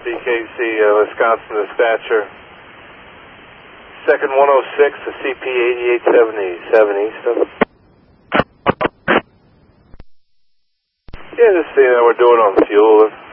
BKC, Wisconsin dispatcher. Second 106, the CP 8870, East. Yeah, just seeing how we're doing on fuel.